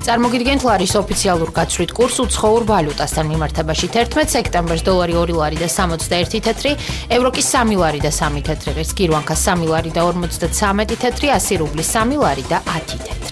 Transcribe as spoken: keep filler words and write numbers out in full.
წარმოგიდგენთ ლარის ოფიციალურ გაცვლით კურსს უცხოურ ვალუტასთან მიმართებაში თერთმეტ სექტემბერს დოლარი ორი ლარი და სამოცდაერთი თეთრი, ევროკი სამი ლარი და სამი თეთრი, ღირს გირვანქა სამი ლარი და ორმოცდათვრამეტი თეთრი, ასი რუბლი სამი ლარი და ათი თეთრი.